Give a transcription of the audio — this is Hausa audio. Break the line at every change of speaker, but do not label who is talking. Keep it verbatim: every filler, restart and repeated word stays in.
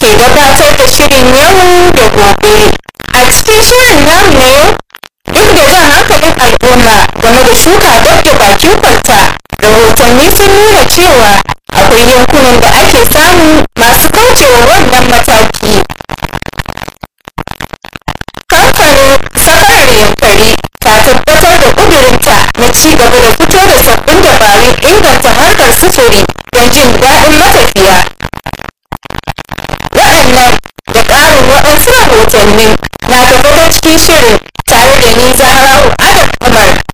ke gabatar da shirin yau da gobe. A cikin shirin namu na yau, duk da jan hankalin al'umma game da shuka dab da bakin kwalta, rahotanni sun nuna cewa akwai yankunan da ake samu masu kaucewa wannan mataki. Kamfanin Safarar Yankari ta tabbatar da ƙudurinta na ci gaba da fito da sabbin dabarun inganta harkar sufuri don jin daɗin matafiya. Waɗannan da ƙarin waɗansu rahotannin na gaba da cikin shirin tare da ni Zahra'u Adam Umar.